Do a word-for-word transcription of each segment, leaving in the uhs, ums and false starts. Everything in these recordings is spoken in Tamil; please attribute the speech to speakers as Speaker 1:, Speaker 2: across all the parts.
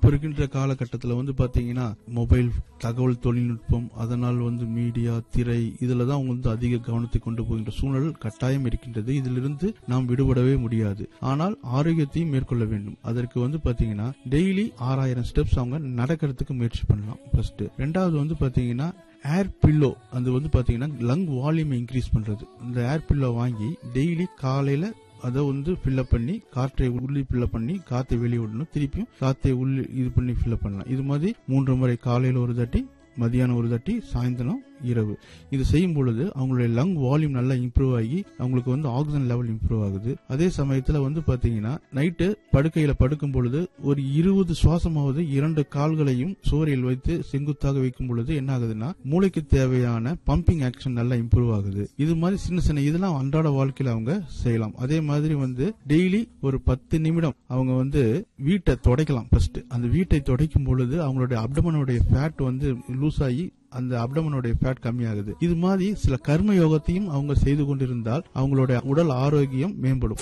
Speaker 1: இப்ப இருக்கின்ற காலகட்டத்தில் வந்து பாத்தீங்கன்னா மொபைல் தகவல் தொழில்நுட்பம், அதனால் வந்து மீடியா, திரை, இதுலதான் அவங்க வந்து அதிக கவனத்தை கொண்டு போகின்ற சூழல் கட்டாயம் இருக்கின்றது. இதிலிருந்து நாம் விடுபடவே முடியாது. ஆனால் ஆரோக்கியத்தையும் மேற்கொள்ள வேண்டும். அதற்கு வந்து பாத்தீங்கன்னா டெய்லி ஆறாயிரம் ஸ்டெப்ஸ் அவங்க நடக்கிறதுக்கு முயற்சி பண்ணலாம். ஃபர்ஸ்ட். ரெண்டாவது வந்து பாத்தீங்கன்னா ஏர் பில்லோ, அது வந்து பாத்தீங்கன்னா லங் வால்யூம் இன்க்ரீஸ் பண்றது. இந்த ஏர் பில்லோ வாங்கி டெய்லி காலையில அதை வந்து ஃபில்லப் பண்ணி காற்றை உள்ளே ஃபில்லப் பண்ணி காற்றை வெளியே விடணும். திருப்பியும் காற்றை உள்ளே இது பண்ணி ஃபில்லப் பண்ணலாம். இது மாதிரி மூன்று முறை, காலையில ஒரு தட்டி, மதியானம் ஒரு தட்டி, சாயந்தரம், இரவு. இது செய்யும் பொழுது அவங்களுடைய லங் வால்யூம் நல்லா இம்ப்ரூவ் ஆகி அவங்களுக்கு வந்து ஆக்சிஜன் லெவல் இம்ப்ரூவ் ஆகுது. அதே சமயத்துல வந்து பாத்தீங்கன்னா நைட்டு படுக்கையில படுக்கும் பொழுது ஒரு இருபது சுவாசமாவது இரண்டு கால்களையும் சோரில் வைத்து செங்குத்தாக வைக்கும் பொழுது என்ன ஆகுதுன்னா மூளைக்கு தேவையான பம்பிங் ஆக்ஷன் நல்லா இம்ப்ரூவ் ஆகுது. இது மாதிரி சின்ன சின்ன இதெல்லாம் அன்றாட வாழ்க்கையில அவங்க செய்யலாம். அதே மாதிரி வந்து டெய்லி ஒரு பத்து நிமிடம் அவங்க வந்து வீட்டை துடைக்கலாம். ஃபர்ஸ்ட் அந்த வீட்டை துடைக்கும் பொழுது அவங்களுடைய அப்டமனுடைய ஃபேட் வந்து லூஸ் ஆகி அந்த அப்டமனுடைய ஃபேட் கம்மியாகுது. இது மாதிரி சில கர்ம யோகத்தையும் அவங்க செய்து கொண்டிருந்தால் அவங்களுடைய உடல் ஆரோக்கியம் மேம்படும்.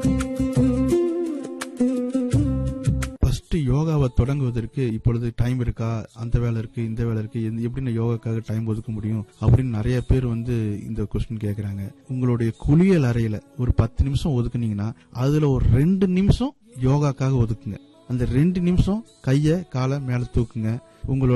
Speaker 1: ஃபர்ஸ்ட் யோகாவை தொடங்குவதற்கு இப்பொழுது டைம் இருக்கா, அந்த வேலை இருக்கு, இந்த வேலை இருக்கு, எப்படி நான் யோகாக்காக டைம் ஒதுக்க முடியும் அப்படின்னு நிறைய பேர் வந்து இந்த கொஸ்டின் கேக்குறாங்க. உங்களுடைய குளியல் அறையில ஒரு பத்து நிமிஷம் ஒதுக்குனீங்கன்னா அதுல ஒரு ரெண்டு நிமிஷம் யோகாக்காக ஒதுக்குங்க. அந்த ரெண்டு நிமிஷம் கைய காலை மேல தூக்குங்க. உங்களோட